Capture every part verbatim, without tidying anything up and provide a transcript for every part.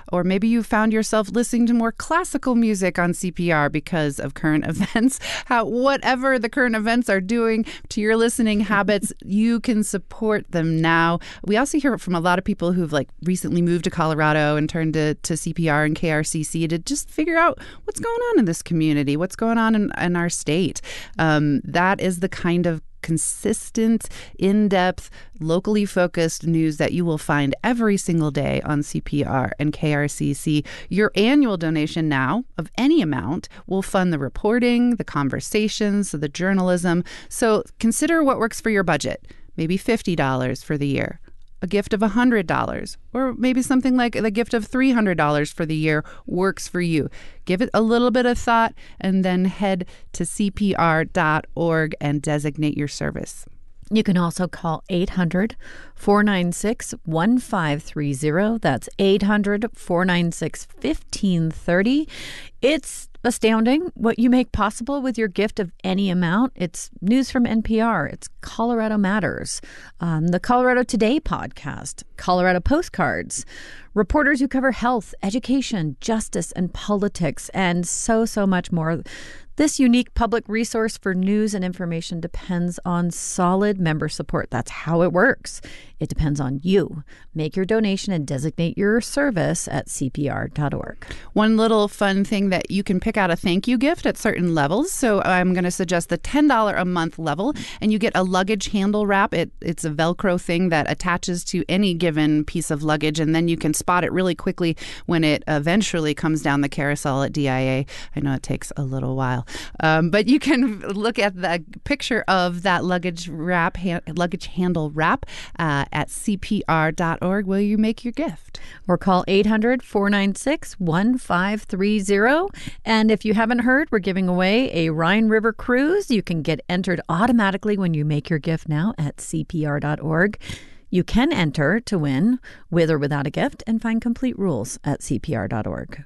or maybe you found yourself listening to more classical music on C P R because of current events. How, whatever the current events are doing to your listening habits, you can support them now. We also hear from a lot of people who've like recently moved to Colorado and turned to, to C P R and K R C C to just figure out what's going on in this community, what's going on in, in our state. Um, that is the kind of consistent, in-depth, locally focused news that you will find every single day on C P R and K R C C. Your annual donation now of any amount will fund the reporting, the conversations, the journalism. So consider what works for your budget. Maybe fifty dollars for the year, a gift of one hundred dollars, or maybe something like the gift of three hundred dollars for the year works for you. Give it a little bit of thought and then head to C P R dot org and designate your service. You can also call eight hundred, four nine six, one five three zero. That's eight hundred, four nine six, one five three zero. It's astounding what you make possible with your gift of any amount. It's news from N P R. It's Colorado Matters, um, the Colorado Today podcast, Colorado Postcards, reporters who cover health, education, justice, and politics, and so, so much more. This unique public resource for news and information depends on solid member support. That's how it works. It depends on you. Make your donation and designate your service at C P R dot org. One little fun thing that you can pick out a thank you gift at certain levels. So I'm going to suggest the ten dollars a month level, and you get a luggage handle wrap. It, it's a Velcro thing that attaches to any given piece of luggage, and then you can spot it really quickly when it eventually comes down the carousel at D I A. I know it takes a little while, um, but you can look at the picture of that luggage wrap, ha- luggage handle wrap uh, at C P R dot org. Will you make your gift? Or call eight hundred, four nine six, one five three zero. And if you haven't heard, we're giving away a Rhine River cruise. You can get entered automatically when you make your gift now at C P R dot org. You can enter to win with or without a gift and find complete rules at C P R dot org.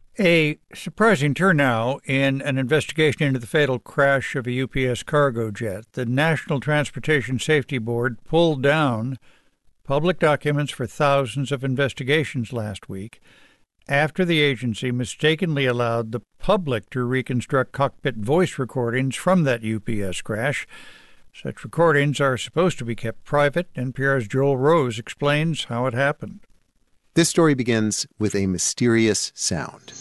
A surprising turn now in an investigation into the fatal crash of a U P S cargo jet. The National Transportation Safety Board pulled down public documents for thousands of investigations last week after the agency mistakenly allowed the public to reconstruct cockpit voice recordings from that U P S crash. Such recordings are supposed to be kept private. N P R's Joel Rose explains how it happened. This story begins with a mysterious sound.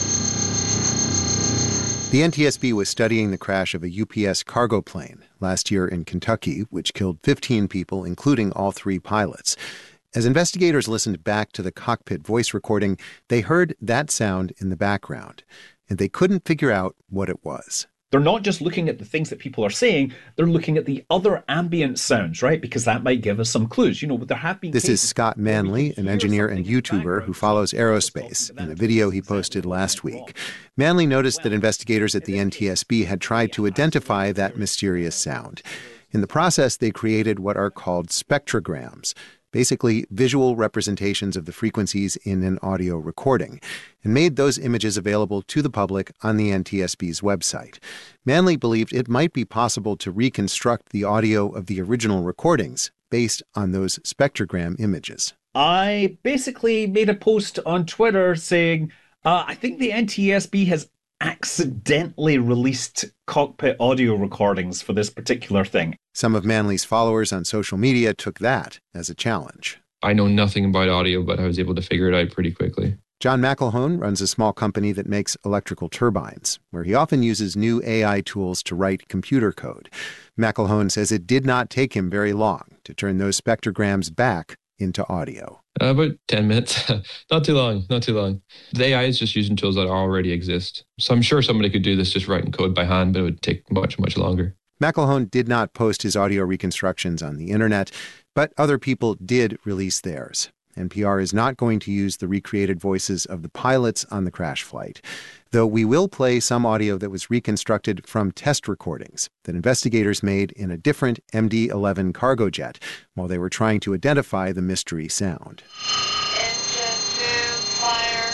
The N T S B was studying the crash of a U P S cargo plane last year in Kentucky, which killed fifteen people, including all three pilots. As investigators listened back to the cockpit voice recording, they heard that sound in the background, and they couldn't figure out what it was. They're not just looking at the things that people are saying, they're looking at the other ambient sounds, right? Because that might give us some clues. You know, there have been This is Scott Manley, an engineer and YouTuber who follows aerospace, in a video he posted last week. Manley noticed that investigators at the N T S B had tried to identify that mysterious sound. In the process, they created what are called spectrograms, basically visual representations of the frequencies in an audio recording, and made those images available to the public on the N T S B's website. Manley believed it might be possible to reconstruct the audio of the original recordings based on those spectrogram images. I basically made a post on Twitter saying, uh, I think the N T S B has accidentally released cockpit audio recordings for this particular thing. Some of Manley's followers on social media took that as a challenge. I know nothing about audio, but I was able to figure it out pretty quickly. John McElhone runs a small company that makes electrical turbines, where he often uses new A I tools to write computer code. McElhone says it did not take him very long to turn those spectrograms back into audio. Uh, about ten minutes. Not too long, not too long. The A I is just using tools that already exist. So I'm sure somebody could do this just writing code by hand, but it would take much, much longer. McElhone did not post his audio reconstructions on the internet, but other people did release theirs. N P R is not going to use the recreated voices of the pilots on the crash flight, though we will play some audio that was reconstructed from test recordings that investigators made in a different M D eleven cargo jet while they were trying to identify the mystery sound. Engine two, fire.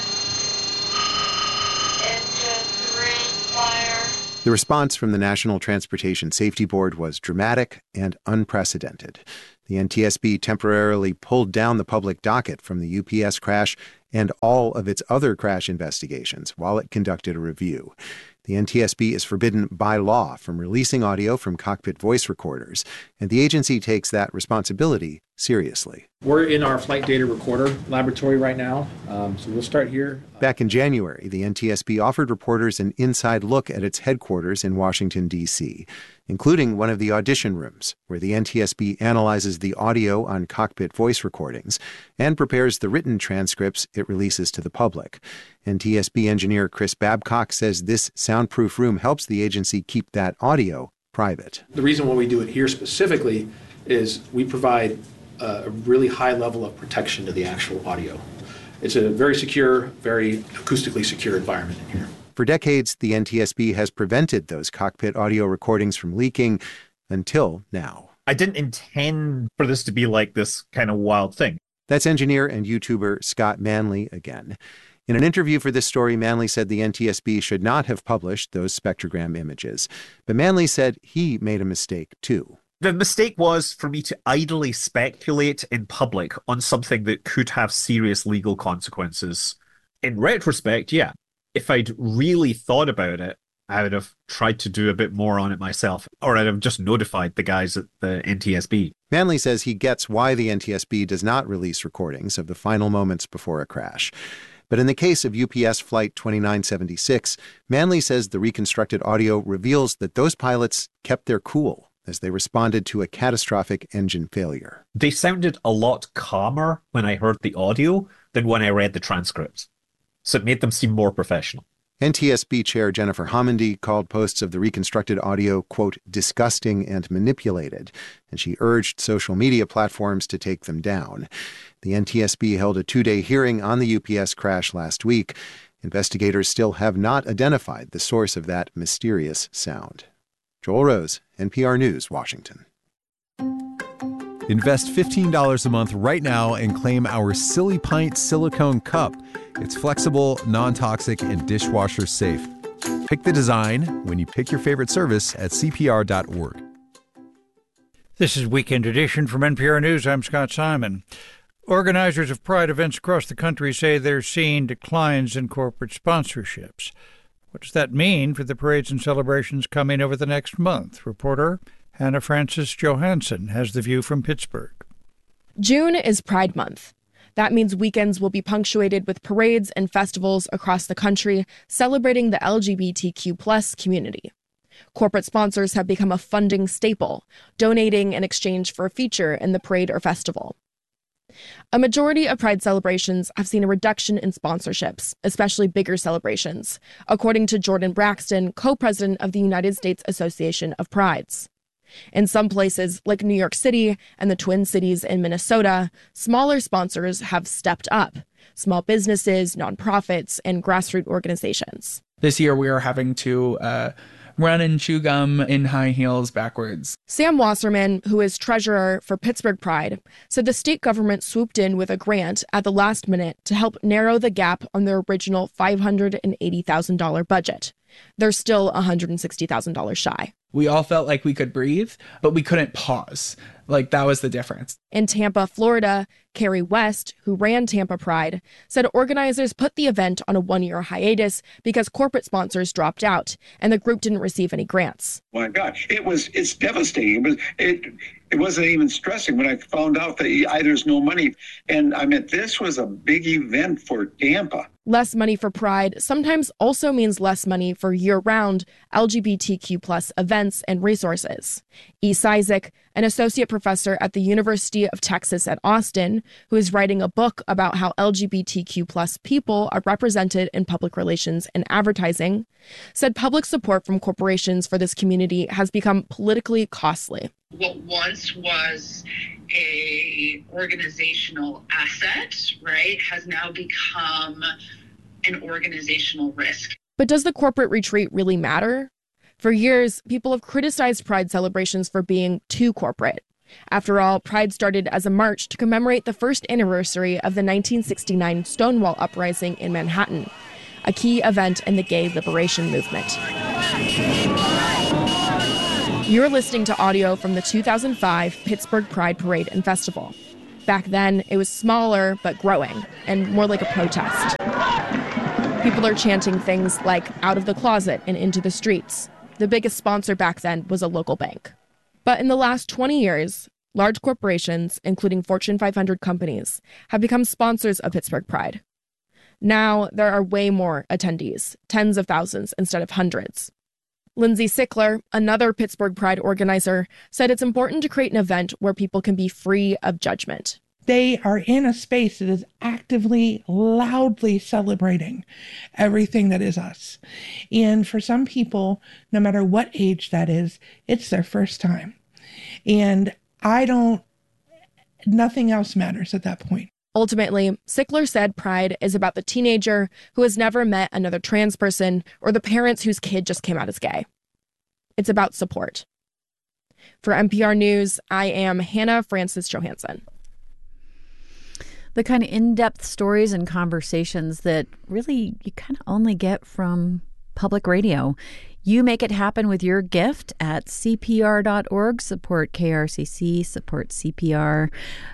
Engine three, fire. The response from the National Transportation Safety Board was dramatic and unprecedented. The N T S B temporarily pulled down the public docket from the U P S crash and all of its other crash investigations while it conducted a review. The N T S B is forbidden by law from releasing audio from cockpit voice recorders, and the agency takes that responsibility seriously. We're in our flight data recorder laboratory right now, um, so we'll start here. Back in January, the N T S B offered reporters an inside look at its headquarters in Washington, D C, including one of the audition rooms, where the N T S B analyzes the audio on cockpit voice recordings and prepares the written transcripts it releases to the public. N T S B engineer Chris Babcock says this soundproof room helps the agency keep that audio private. The reason why we do it here specifically is we provide a really high level of protection to the actual audio. It's a very secure, very acoustically secure environment in here. For decades, the N T S B has prevented those cockpit audio recordings from leaking until now. I didn't intend for this to be like this kind of wild thing. That's engineer and YouTuber Scott Manley again. In an interview for this story, Manley said the N T S B should not have published those spectrogram images. But Manley said he made a mistake, too. The mistake was for me to idly speculate in public on something that could have serious legal consequences. In retrospect, yeah, if I'd really thought about it, I would have tried to do a bit more on it myself, or I'd have just notified the guys at the N T S B. Manley says he gets why the N T S B does not release recordings of the final moments before a crash. But in the case of U P S Flight twenty-nine seventy-six, Manley says the reconstructed audio reveals that those pilots kept their cool as they responded to a catastrophic engine failure. They sounded a lot calmer when I heard the audio than when I read the transcripts. So it made them seem more professional. N T S B Chair Jennifer Homendy called posts of the reconstructed audio, quote, disgusting and manipulated, and she urged social media platforms to take them down. The N T S B held a two-day hearing on the U P S crash last week. Investigators still have not identified the source of that mysterious sound. Joel Rose, N P R News, Washington. Invest fifteen dollars a month right now and claim our Silly Pint silicone cup. It's flexible, non-toxic, and dishwasher safe. Pick the design when you pick your favorite service at C P R dot org. This is Weekend Edition from N P R News. I'm Scott Simon. Organizers of Pride events across the country say they're seeing declines in corporate sponsorships. What does that mean for the parades and celebrations coming over the next month? Reporter Hannah Francis Johansson has the view from Pittsburgh. June is Pride Month. That means weekends will be punctuated with parades and festivals across the country celebrating the L G B T Q plus community. Corporate sponsors have become a funding staple, donating in exchange for a feature in the parade or festival. A majority of Pride celebrations have seen a reduction in sponsorships, especially bigger celebrations, according to Jordan Braxton, co-president of the United States Association of Prides. In some places, like New York City and the Twin Cities in Minnesota, smaller sponsors have stepped up. Small businesses, nonprofits, and grassroots organizations. This year we are having to uh, run and chew gum in high heels backwards. Sam Wasserman, who is treasurer for Pittsburgh Pride, said the state government swooped in with a grant at the last minute to help narrow the gap on their original five hundred eighty thousand dollars budget. They're still one hundred sixty thousand dollars shy. We all felt like we could breathe, but we couldn't pause. Like, that was the difference. In Tampa, Florida, Carrie West, who ran Tampa Pride, said organizers put the event on a one-year hiatus because corporate sponsors dropped out and the group didn't receive any grants. My God, it was, it's devastating. It was, it, it wasn't even stressing when I found out that I, there's no money. And I mean, this was a big event for Tampa. Less money for Pride sometimes also means less money for year-round L G B T Q plus events and resources. E. Cizik, an associate professor at the University of Texas at Austin, who is writing a book about how L G B T Q plus people are represented in public relations and advertising, said public support from corporations for this community has become politically costly. What once was a organizational asset, right, has now become an organizational risk. But does the corporate retreat really matter? For years, people have criticized Pride celebrations for being too corporate. After all, Pride started as a march to commemorate the first anniversary of the nineteen sixty-nine Stonewall Uprising in Manhattan, a key event in the gay liberation movement. You're listening to audio from the two thousand five Pittsburgh Pride Parade and Festival. Back then, it was smaller but growing and more like a protest. People are chanting things like out of the closet and into the streets. The biggest sponsor back then was a local bank. But in the last twenty years, large corporations, including Fortune five hundred companies, have become sponsors of Pittsburgh Pride. Now, there are way more attendees, tens of thousands instead of hundreds. Lindsay Sickler, another Pittsburgh Pride organizer, said it's important to create an event where people can be free of judgment. They are in a space that is actively, loudly celebrating everything that is us. And for some people, no matter what age that is, it's their first time. And I don't, nothing else matters at that point. Ultimately, Sickler said Pride is about the teenager who has never met another trans person or the parents whose kid just came out as gay. It's about support. For N P R News, I am Hannah Francis Johansson. The kind of in-depth stories and conversations that really you kind of only get from public radio. You make it happen with your gift at C P R dot org. Support K R C C, support C P R.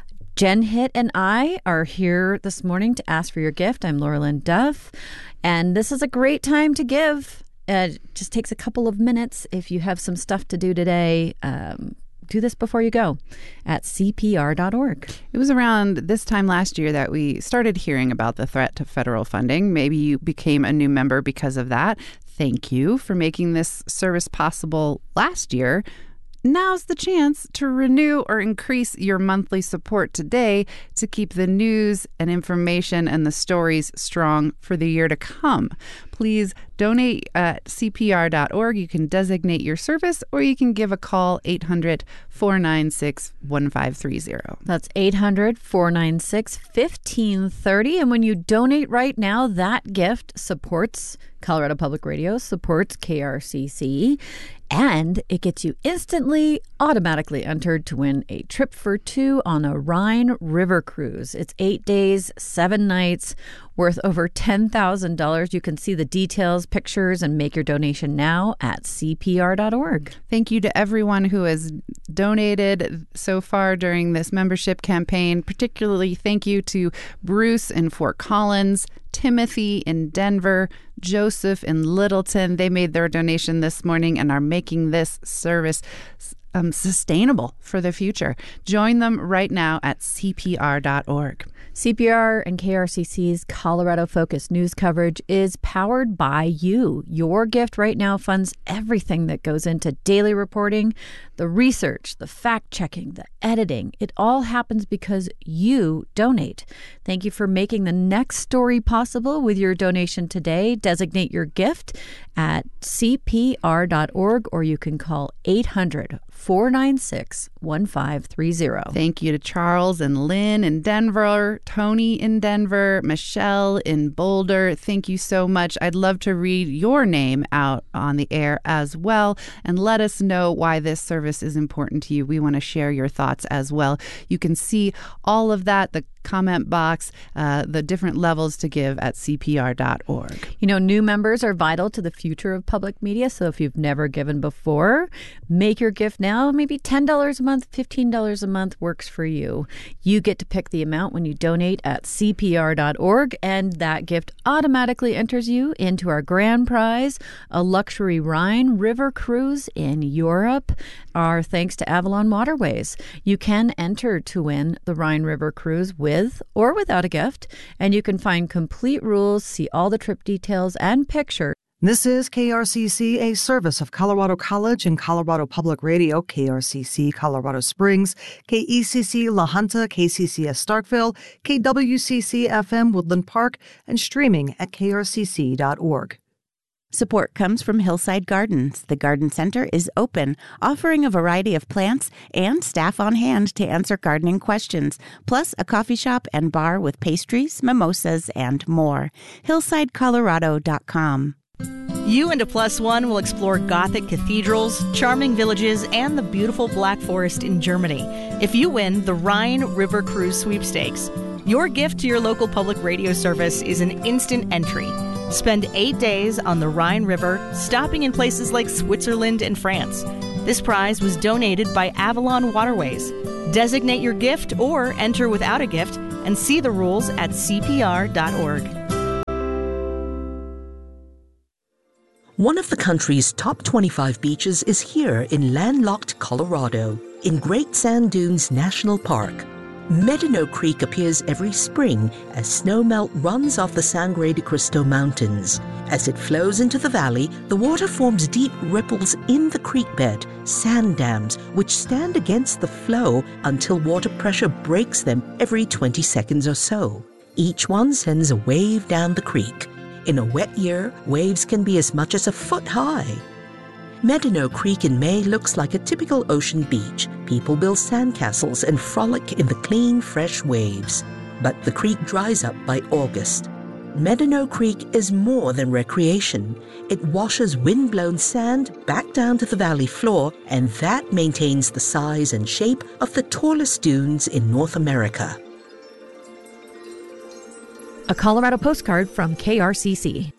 Jen Hitt and I are here this morning to ask for your gift. I'm Laura Lynn Duff, and this is a great time to give. It just takes a couple of minutes. If you have some stuff to do today, um, do this before you go at C P R dot org. It was around this time last year that we started hearing about the threat to federal funding. Maybe you became a new member because of that. Thank you for making this service possible last year. Now's the chance to renew or increase your monthly support today to keep the news and information and the stories strong for the year to come. Please donate at C P R dot org. You can designate your service or you can give a call, eight hundred, four nine six, one five three zero. That's eight hundred, four nine six, one five three zero. And when you donate right now, that gift supports Colorado Public Radio, supports K R C C, and it gets you instantly, automatically entered to win a trip for two on a Rhine River cruise. It's eight days, seven nights, worth over ten thousand dollars. You can see the details, pictures, and make your donation now at C P R dot org. Thank you to everyone who has donated so far during this membership campaign. Particularly thank you to Bruce in Fort Collins, Timothy in Denver, Joseph in Littleton. They made their donation this morning and are making this service um, sustainable for the future. Join them right now at C P R dot org. C P R and K R C C's Colorado Focus news coverage is powered by you. Your gift right now funds everything that goes into daily reporting, the research, the fact-checking, the editing. It all happens because you donate. Thank you for making the next story possible with your donation today. Designate your gift at C P R dot org or you can call eight hundred, four nine six, one five three zero. Thank you to Charles and Lynn in Denver, Tony in Denver, Michelle in Boulder. Thank you so much. I'd love to read your name out on the air as well and let us know why this service is important to you. We want to share your thoughts as well. You can see all of that, the comment box, uh, the different levels to give at C P R dot org. You know, new members are vital to the future of public media. So if you've never given before, make your gift now. Maybe ten dollars a month, fifteen dollars a month works for you. You get to pick the amount when you donate at C P R dot org, and that gift automatically enters you into our grand prize, a luxury Rhine River cruise in Europe. Our thanks to Avalon Waterways. You can enter to win the Rhine River cruise with or without a gift, and you can find complete rules, see all the trip details and pictures. This is K R C C, a service of Colorado College and Colorado Public Radio, K R C C Colorado Springs, K E C C La Junta, K C C S Starkville, K W C C F M Woodland Park, and streaming at K R C C dot org. Support comes from Hillside Gardens. The garden center is open, offering a variety of plants and staff on hand to answer gardening questions, plus a coffee shop and bar with pastries, mimosas, and more. hillside colorado dot com. You and a plus one will explore Gothic cathedrals, charming villages, and the beautiful Black Forest in Germany. If you win the Rhine River Cruise Sweepstakes, your gift to your local public radio service is an instant entry. Spend eight days on the Rhine River, stopping in places like Switzerland and France. This prize was donated by Avalon Waterways. Designate your gift or enter without a gift and see the rules at C P R dot org. One of the country's top twenty-five beaches is here in landlocked Colorado, in Great Sand Dunes National Park. Medino Creek appears every spring as snowmelt runs off the Sangre de Cristo Mountains. As it flows into the valley, the water forms deep ripples in the creek bed, sand dams, which stand against the flow until water pressure breaks them every twenty seconds or so. Each one sends a wave down the creek. In a wet year, waves can be as much as a foot high. Medino Creek in May looks like a typical ocean beach. People build sandcastles and frolic in the clean, fresh waves. But the creek dries up by August. Medino Creek is more than recreation. It washes wind-blown sand back down to the valley floor, and that maintains the size and shape of the tallest dunes in North America. A Colorado postcard from K R C C.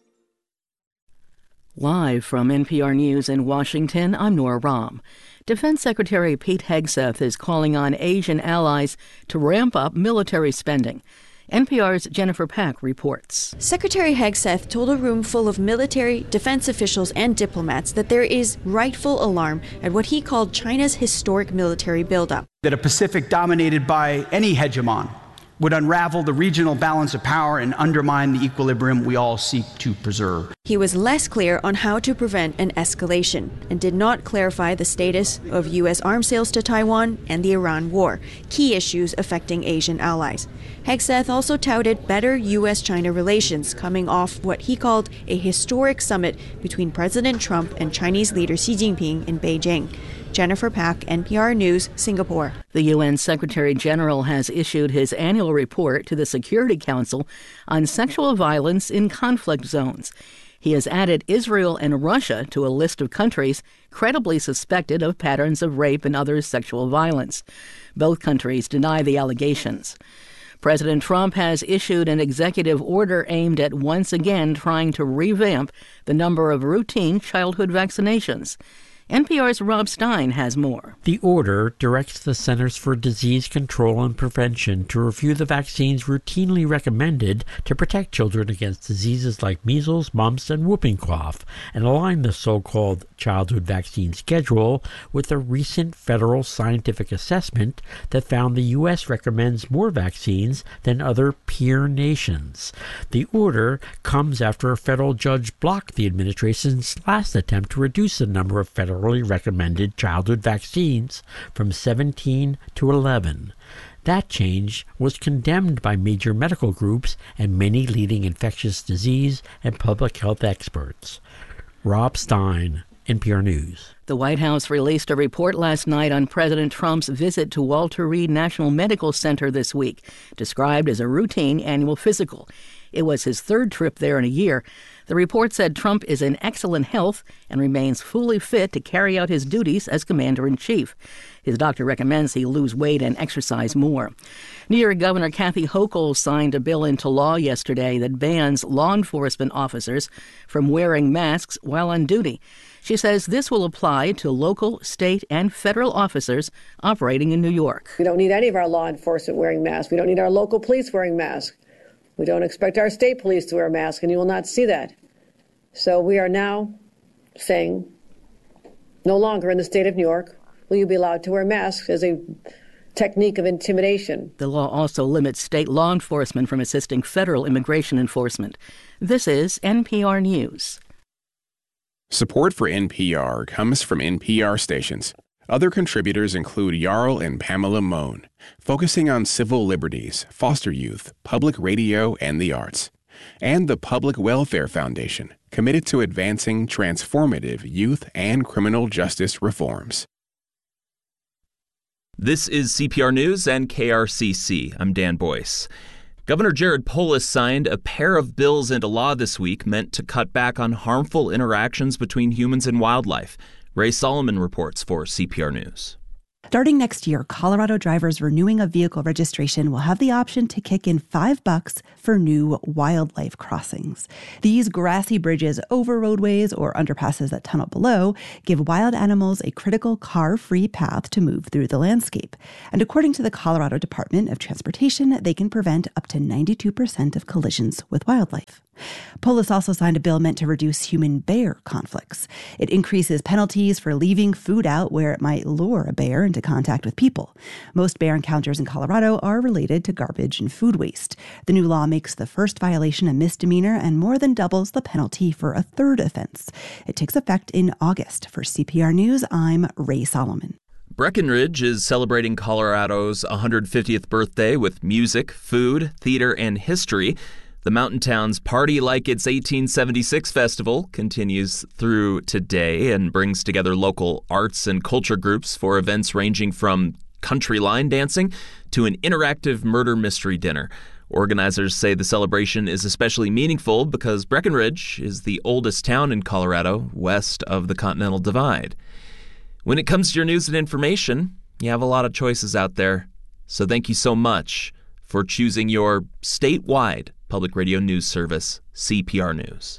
Live from N P R News in Washington, I'm Nora Rahm. Defense Secretary Pete Hegseth is calling on Asian allies to ramp up military spending. N P R's Jennifer Pack reports. Secretary Hegseth told a room full of military, defense officials, and diplomats that there is rightful alarm at what he called China's historic military buildup. That a Pacific dominated by any hegemon would unravel the regional balance of power and undermine the equilibrium we all seek to preserve. He was less clear on how to prevent an escalation and did not clarify the status of U S arms sales to Taiwan and the Iran war, key issues affecting Asian allies. Hegseth also touted better U S China relations coming off what he called a historic summit between President Trump and Chinese leader Xi Jinping in Beijing. Jennifer Pack, N P R News, Singapore. The U N Secretary General has issued his annual report to the Security Council on sexual violence in conflict zones. He has added Israel and Russia to a list of countries credibly suspected of patterns of rape and other sexual violence. Both countries deny the allegations. President Trump has issued an executive order aimed at once again trying to revamp the number of routine childhood vaccinations. N P R's Rob Stein has more. The order directs the Centers for Disease Control and Prevention to review the vaccines routinely recommended to protect children against diseases like measles, mumps, and whooping cough, and align the so-called childhood vaccine schedule with a recent federal scientific assessment that found the U S recommends more vaccines than other peer nations. The order comes after a federal judge blocked the administration's last attempt to reduce the number of federal recommended childhood vaccines from seventeen to eleven. That change was condemned by major medical groups and many leading infectious disease and public health experts. Rob Stein, N P R News. The White House released a report last night on President Trump's visit to Walter Reed National Medical Center this week, described as a routine annual physical. It was his third trip there in a year. The report said Trump is in excellent health and remains fully fit to carry out his duties as commander-in-chief. His doctor recommends he lose weight and exercise more. New York Governor Kathy Hochul signed a bill into law yesterday that bans law enforcement officers from wearing masks while on duty. She says this will apply to local, state, and federal officers operating in New York. We don't need any of our law enforcement wearing masks. We don't need our local police wearing masks. We don't expect our state police to wear a mask, and you will not see that. So we are now saying no longer in the state of New York will you be allowed to wear masks as a technique of intimidation. The law also limits state law enforcement from assisting federal immigration enforcement. This is N P R News. Support for N P R comes from N P R stations. Other contributors include Jarl and Pamela Mohn, focusing on civil liberties, foster youth, public radio, and the arts. And the Public Welfare Foundation, committed to advancing transformative youth and criminal justice reforms. This is C P R News and K R C C. I'm Dan Boyce. Governor Jared Polis signed a pair of bills into law this week meant to cut back on harmful interactions between humans and wildlife. Ray Solomon reports for C P R News. Starting next year, Colorado drivers renewing a vehicle registration will have the option to kick in five bucks for new wildlife crossings. These grassy bridges over roadways or underpasses that tunnel below give wild animals a critical car-free path to move through the landscape. And according to the Colorado Department of Transportation, they can prevent up to ninety-two percent of collisions with wildlife. Polis also signed a bill meant to reduce human-bear conflicts. It increases penalties for leaving food out where it might lure a bear into contact with people. Most bear encounters in Colorado are related to garbage and food waste. The new law makes the first violation a misdemeanor and more than doubles the penalty for a third offense. It takes effect in August. For C P R News, I'm Ray Solomon. Breckenridge is celebrating Colorado's one hundred fiftieth birthday with music, food, theater, and history. The mountain town's Party Like It's eighteen seventy-six festival continues through today and brings together local arts and culture groups for events ranging from country line dancing to an interactive murder mystery dinner. Organizers say the celebration is especially meaningful because Breckenridge is the oldest town in Colorado west of the Continental Divide. When it comes to your news and information, you have a lot of choices out there. So thank you so much for choosing your statewide public radio news service, C P R News.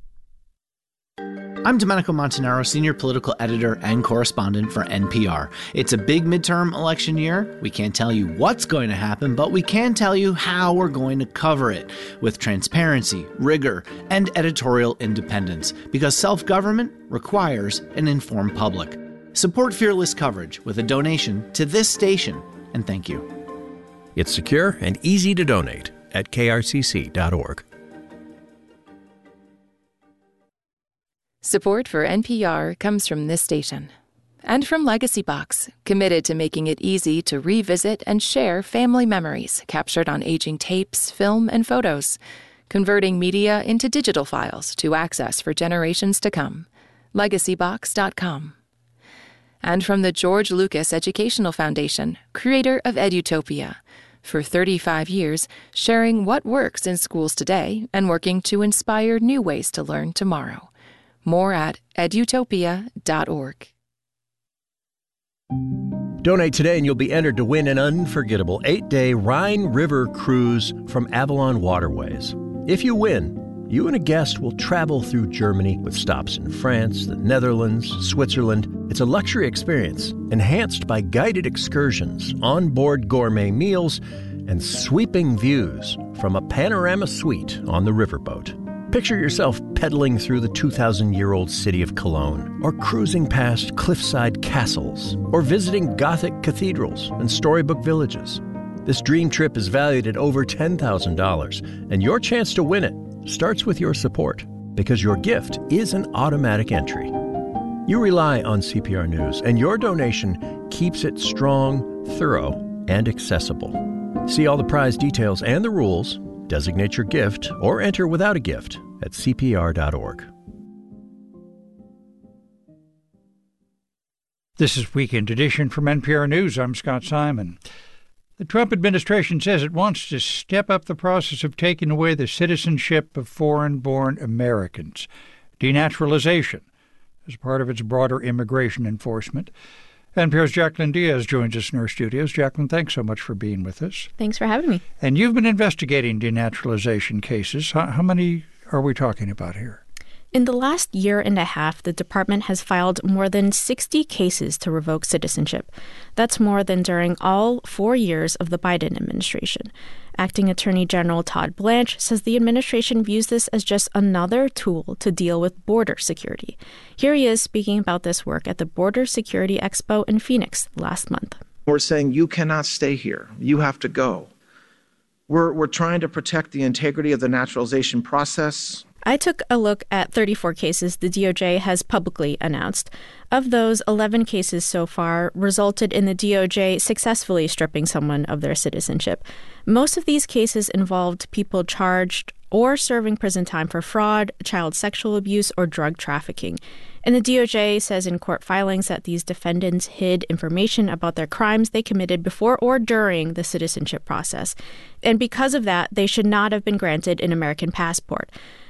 I'm Domenico Montanaro, senior political editor and correspondent for N P R. It's a big midterm election year. We can't tell you what's going to happen, but we can tell you how we're going to cover it with transparency, rigor, and editorial independence, because self-government requires an informed public. Support fearless coverage with a donation to this station, and thank you. It's secure and easy to donate at K R C C dot org. Support for N P R comes from this station and from Legacy Box, committed to making it easy to revisit and share family memories captured on aging tapes, film, and photos, converting media into digital files to access for generations to come. legacy box dot com. And from the George Lucas Educational Foundation, creator of Edutopia, for thirty-five years, sharing what works in schools today and working to inspire new ways to learn tomorrow. More at edutopia dot org. Donate today and you'll be entered to win an unforgettable eight-day Rhine River cruise from Avalon Waterways. If you win, you and a guest will travel through Germany with stops in France, the Netherlands, Switzerland. It's a luxury experience, enhanced by guided excursions, onboard gourmet meals, and sweeping views from a panorama suite on the riverboat. Picture yourself pedaling through the two thousand year old city of Cologne, or cruising past cliffside castles, or visiting Gothic cathedrals and storybook villages. This dream trip is valued at over ten thousand dollars, and your chance to win it starts with your support, because your gift is an automatic entry. You rely on C P R News, and your donation keeps it strong, thorough, and accessible. See all the prize details and the rules, designate your gift, or enter without a gift at C P R dot org. This is Weekend Edition from N P R News. I'm Scott Simon. The Trump administration says it wants to step up the process of taking away the citizenship of foreign-born Americans, denaturalization, as part of its broader immigration enforcement. N P R's Jacqueline Diaz joins us in our studios. Jacqueline, thanks so much for being with us. Thanks for having me. And you've been investigating denaturalization cases. How, how many are we talking about here? In the last year and a half, the department has filed more than sixty cases to revoke citizenship. That's more than during all four years of the Biden administration. Acting Attorney General Todd Blanche says the administration views this as just another tool to deal with border security. Here he is speaking about this work at the Border Security Expo in Phoenix last month. We're saying you cannot stay here. You have to go. We're, we're trying to protect the integrity of the naturalization process. I took a look at thirty-four cases the D O J has publicly announced. Of those, eleven cases so far resulted in the D O J successfully stripping someone of their citizenship. Most of these cases involved people charged or serving prison time for fraud, child sexual abuse, or drug trafficking. And the D O J says in court filings that these defendants hid information about their crimes they committed before or during the citizenship process. And because of that, they should not have been granted an American passport.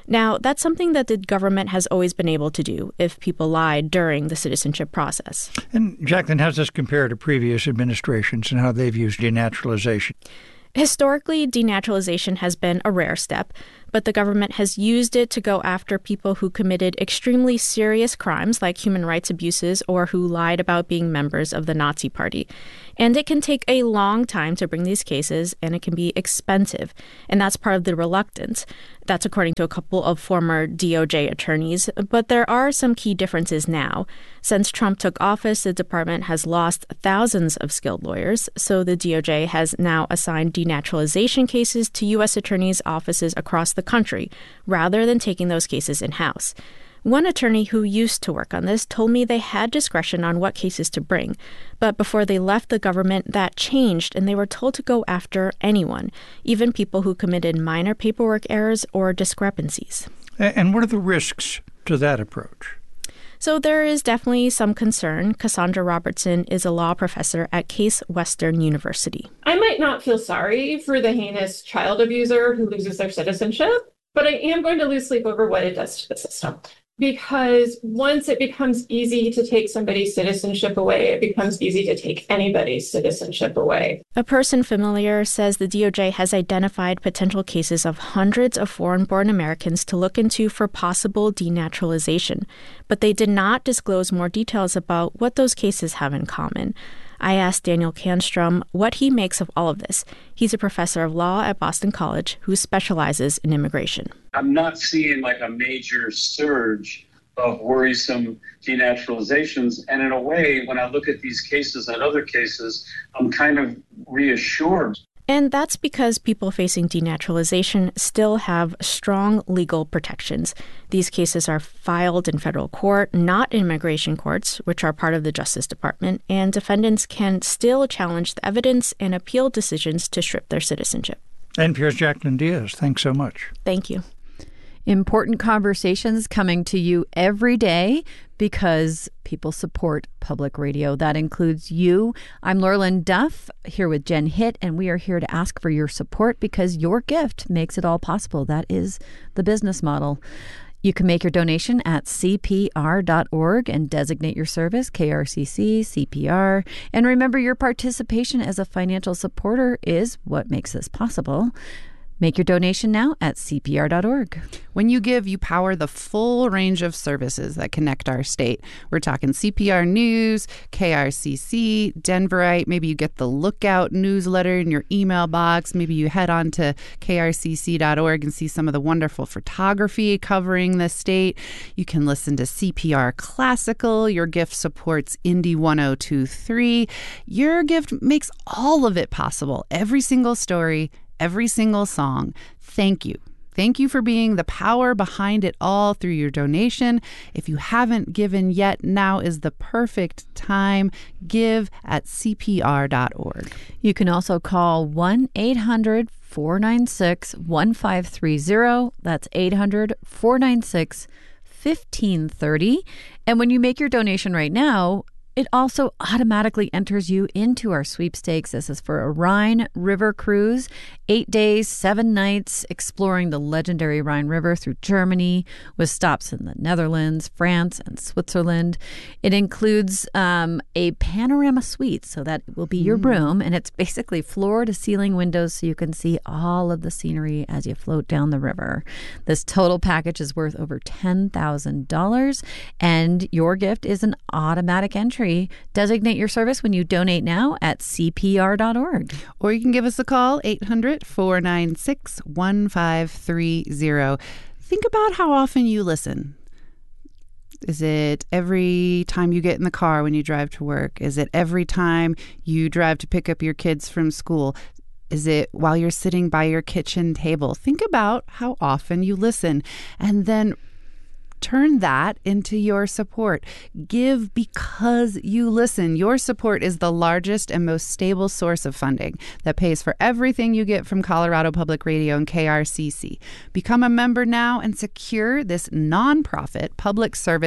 Now, that's something that the government has always been able to do if people lied during the citizenship process. And Jacqueline, how does this compare to previous administrations and how they've used denaturalization? Historically, denaturalization has been a rare step, but the government has used it to go after people who committed extremely serious crimes like human rights abuses or who lied about being members of the Nazi Party. And it can take a long time to bring these cases, and it can be expensive. And that's part of the reluctance. That's according to a couple of former D O J attorneys. But there are some key differences now. Since Trump took office, the department has lost thousands of skilled lawyers. So the D O J has now assigned denaturalization cases to U S attorneys' offices across the country, rather than taking those cases in-house. One attorney who used to work on this told me they had discretion on what cases to bring, but before they left the government, that changed, and they were told to go after anyone, even people who committed minor paperwork errors or discrepancies. And what are the risks to that approach? So there is definitely some concern. Cassandra Robertson is a law professor at Case Western University. I might not feel sorry for the heinous child abuser who loses their citizenship, but I am going to lose sleep over what it does to the system. Because once it becomes easy to take somebody's citizenship away, it becomes easy to take anybody's citizenship away. A person familiar says the D O J has identified potential cases of hundreds of foreign-born Americans to look into for possible denaturalization, but they did not disclose more details about what those cases have in common. I asked Daniel Canstrom what he makes of all of this. He's a professor of law at Boston College who specializes in immigration. I'm not seeing like a major surge of worrisome denaturalizations. And in a way, when I look at these cases and other cases, I'm kind of reassured. And that's because people facing denaturalization still have strong legal protections. These cases are filed in federal court, not in immigration courts, which are part of the Justice Department, and defendants can still challenge the evidence and appeal decisions to strip their citizenship. N P R's Jacqueline Diaz, thanks so much. Thank you. Important conversations coming to you every day because people support public radio. That includes you. I'm Laurelyn Duff here with Jen Hitt, and we are here to ask for your support because your gift makes it all possible. That is the business model. You can make your donation at C P R dot org and designate your service, K R C C, C P R. And remember, your participation as a financial supporter is what makes this possible. Make your donation now at C P R dot org. When you give, you power the full range of services that connect our state. We're talking C P R News, K R C C, Denverite. Maybe you get the Lookout newsletter in your email box. Maybe you head on to K R C C dot org and see some of the wonderful photography covering the state. You can listen to C P R Classical. Your gift supports Indy one oh two point three. Your gift makes all of it possible. Every single story, every single song. Thank you. Thank you for being the power behind it all through your donation. If you haven't given yet, now is the perfect time. Give at C P R dot org. You can also call one eight hundred four nine six one five three zero. That's eight hundred four nine six fifteen thirty. And when you make your donation right now, it also automatically enters you into our sweepstakes. This is for a Rhine River cruise, eight days, seven nights, exploring the legendary Rhine River through Germany with stops in the Netherlands, France, and Switzerland. It includes um, a panorama suite, so that will be your mm. room, and it's basically floor-to-ceiling windows so you can see all of the scenery as you float down the river. This total package is worth over ten thousand dollars, and your gift is an automatic entry. Designate your service when you donate now at C P R dot org. Or you can give us a call, eight hundred four nine six one five three zero. Think about how often you listen. Is it every time you get in the car when you drive to work? Is it every time you drive to pick up your kids from school? Is it while you're sitting by your kitchen table? Think about how often you listen, and then turn that into your support. Give because you listen. Your support is the largest and most stable source of funding that pays for everything you get from Colorado Public Radio and K R C C. Become a member now and secure this nonprofit public service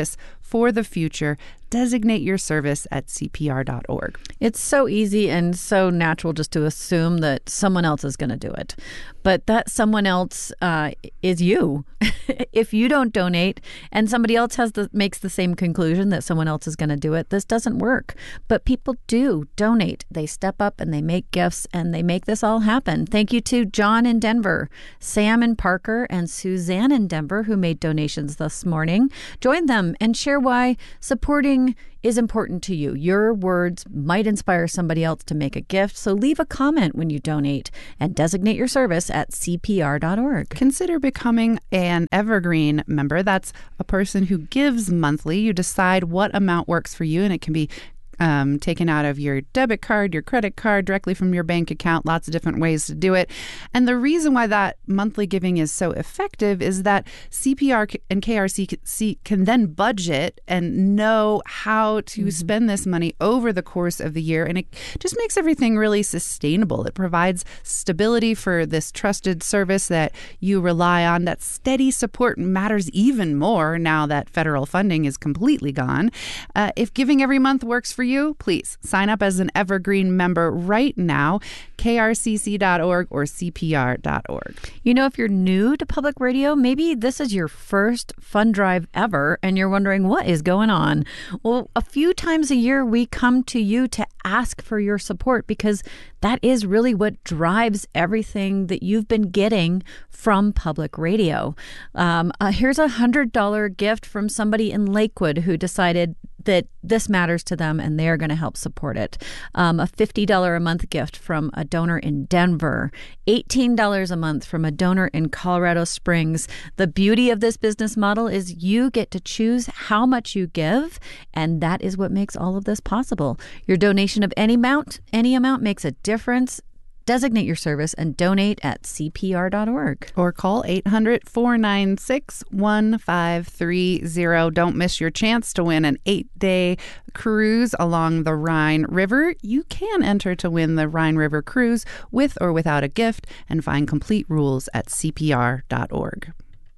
for the future. Designate your service at C P R dot org. It's so easy and so natural just to assume that someone else is going to do it. But that someone else uh, is you. If you don't donate and somebody else has the makes the same conclusion that someone else is going to do it, this doesn't work. But people do donate. They step up and they make gifts and they make this all happen. Thank you to John in Denver, Sam in Parker, and Suzanne in Denver who made donations this morning. Join them and share why supporting is important to you. Your words might inspire somebody else to make a gift, so leave a comment when you donate and designate your service at C P R dot org. Consider becoming an Evergreen member. That's a person who gives monthly. You decide what amount works for you, and it can be Um, taken out of your debit card, your credit card, directly from your bank account, lots of different ways to do it. And the reason why that monthly giving is so effective is that C P R and K R C can then budget and know how to mm-hmm. spend this money over the course of the year. And it just makes everything really sustainable. It provides stability for this trusted service that you rely on. That steady support matters even more now that federal funding is completely gone. Uh, if giving every month works for you, please sign up as an Evergreen member right now, K R C C dot org or C P R dot org. You know, if you're new to public radio, maybe this is your first fund drive ever and you're wondering what is going on. Well, a few times a year we come to you to ask for your support because that is really what drives everything that you've been getting from public radio. Um, uh, here's a one hundred dollars gift from somebody in Lakewood who decided that this matters to them and they're going to help support it. Um, a fifty dollars a month gift from a donor in Denver, eighteen dollars a month from a donor in Colorado Springs. The beauty of this business model is you get to choose how much you give, and that is what makes all of this possible. Your donation of any amount, any amount makes a difference. Designate your service and donate at C P R dot org. Or call eight hundred, four nine six, one five three zero. Don't miss your chance to win an eight-day cruise along the Rhine River. You can enter to win the Rhine River cruise with or without a gift and find complete rules at C P R dot org.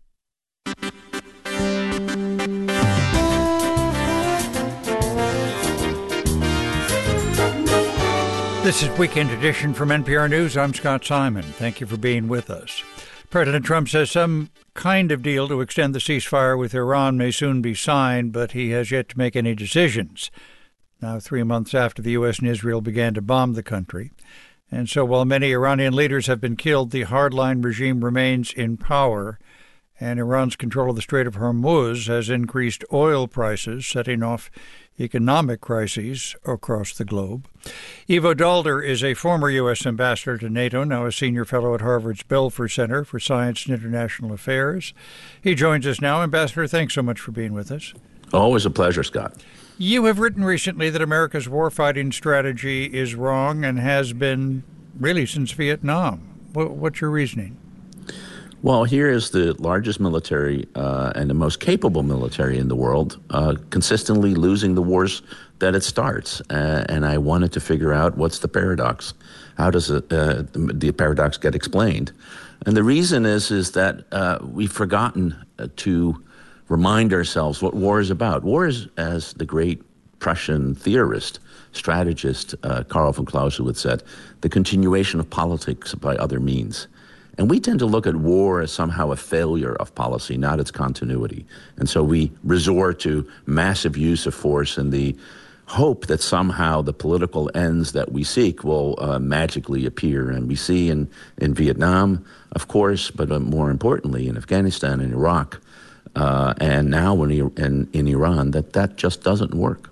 This is Weekend Edition from N P R News. I'm Scott Simon. Thank you for being with us. President Trump says some kind of deal to extend the ceasefire with Iran may soon be signed, but he has yet to make any decisions. Now, three months after the U S and Israel began to bomb the country. And so while many Iranian leaders have been killed, the hardline regime remains in power. And Iran's control of the Strait of Hormuz has increased oil prices, setting off economic crises across the globe. Ivo Daalder is a former U S ambassador to NATO, now a senior fellow at Harvard's Belfer Center for Science and International Affairs. He joins us now. Ambassador, thanks so much for being with us. Always a pleasure, Scott. You have written recently that America's warfighting strategy is wrong and has been really since Vietnam. What's your reasoning? Well, here is the largest military uh, and the most capable military in the world, uh, consistently losing the wars that it starts. Uh, and I wanted to figure out what's the paradox. How does it, uh, the, the paradox get explained? And the reason is is that uh, we've forgotten uh, to remind ourselves what war is about. War is, as the great Prussian theorist, strategist uh, Karl von Clausewitz said, the continuation of politics by other means. And we tend to look at war as somehow a failure of policy, not its continuity. And so we resort to massive use of force in the hope that somehow the political ends that we seek will uh, magically appear. And we see in, in Vietnam, of course, but uh, more importantly in Afghanistan and Iraq, uh, and now in, in, in Iran, that that just doesn't work.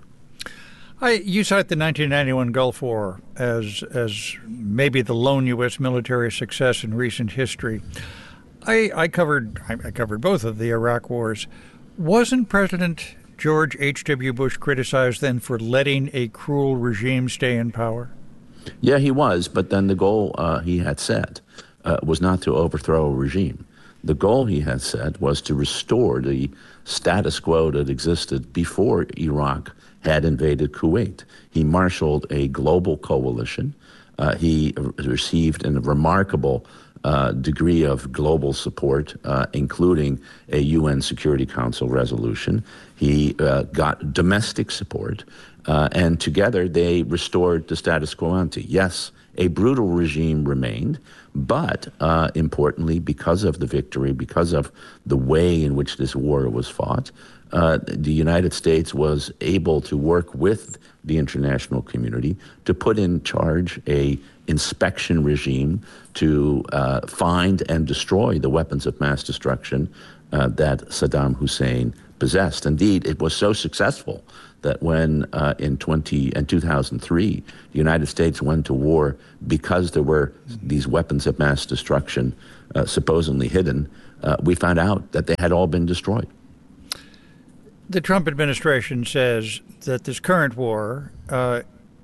I, you cite the nineteen ninety-one Gulf War as as maybe the lone U S military success in recent history. I, I covered I, I covered both of the Iraq wars. Wasn't President George H W. Bush criticized then for letting a cruel regime stay in power? Yeah, he was. But then the goal uh, he had set uh, was not to overthrow a regime. The goal he had set was to restore the status quo that existed before Iraq had invaded Kuwait. He marshaled a global coalition. Uh, he received a remarkable uh, degree of global support, uh, including a U N Security Council resolution. He uh, got domestic support, uh, and together they restored the status quo ante. Yes, a brutal regime remained, but uh, importantly, because of the victory, because of the way in which this war was fought, uh, the United States was able to work with the international community to put in charge a inspection regime to uh, find and destroy the weapons of mass destruction uh, that Saddam Hussein possessed. Indeed, it was so successful that when uh, in twenty and two thousand three, the United States went to war because there were these weapons of mass destruction uh, supposedly hidden, uh, we found out that they had all been destroyed. The Trump administration says that this current war uh,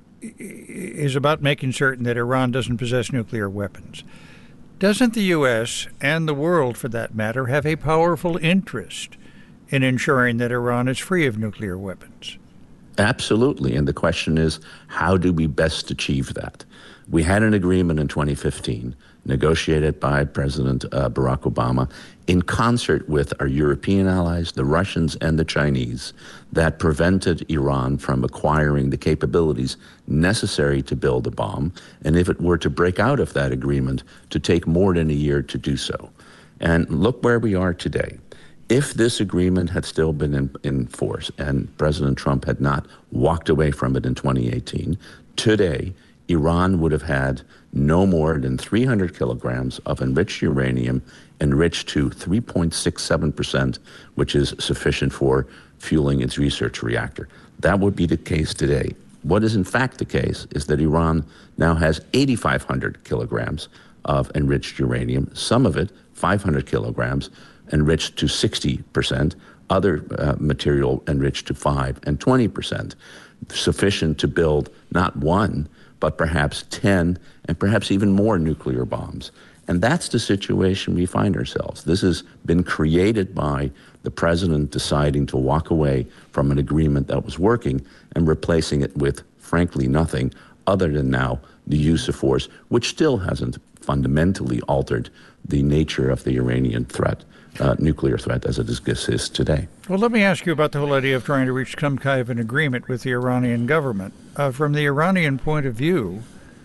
is about making certain that Iran doesn't possess nuclear weapons. Doesn't the U S and the world, for that matter, have a powerful interest in ensuring that Iran is free of nuclear weapons? Absolutely. And the question is, how do we best achieve that? We had an agreement in twenty fifteen, negotiated by President uh, Barack Obama, in concert with our European allies, the Russians and the Chinese, that prevented Iran from acquiring the capabilities necessary to build a bomb, and if it were to break out of that agreement, to take more than a year to do so. And look where we are today. If this agreement had still been in, in force and President Trump had not walked away from it in twenty eighteen, today Iran would have had no more than three hundred kilograms of enriched uranium enriched to three point six seven percent, which is sufficient for fueling its research reactor. That would be the case today. What is in fact the case is that Iran now has eight thousand five hundred kilograms of enriched uranium, some of it five hundred kilograms, enriched to sixty percent, other uh, material enriched to five and twenty percent, sufficient to build not one, but perhaps ten, and perhaps even more nuclear bombs. And that's the situation we find ourselves. This has been created by the president deciding to walk away from an agreement that was working and replacing it with, frankly, nothing other than now the use of force, which still hasn't fundamentally altered the nature of the Iranian threat, uh, nuclear threat as it exists today. Well, let me ask you about the whole idea of trying to reach some kind of an agreement with the Iranian government. Uh, from the Iranian point of view,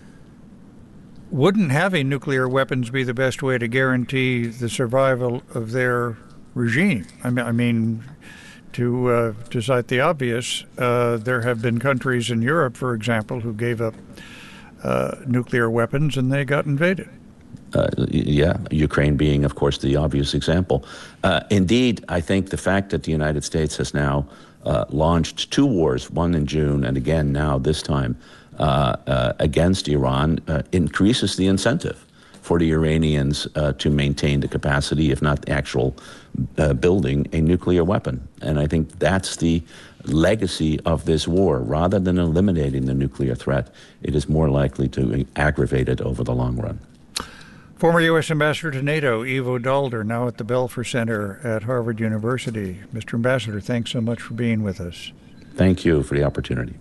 wouldn't having nuclear weapons be the best way to guarantee the survival of their regime? I mean, I mean to uh, to cite the obvious, uh, there have been countries in Europe, for example, who gave up uh, nuclear weapons and they got invaded. Uh, yeah, Ukraine being, of course, the obvious example. Uh, indeed, I think the fact that the United States has now uh, launched two wars, one in June and again now this time uh, uh, against Iran, uh, increases the incentive for the Iranians uh, to maintain the capacity, if not the actual uh, building, a nuclear weapon. And I think that's the legacy of this war. Rather than eliminating the nuclear threat, it is more likely to aggravate it over the long run. Former U S Ambassador to NATO, Ivo Daalder, now at the Belfer Center at Harvard University. Mister Ambassador, thanks so much for being with us. Thank you for the opportunity.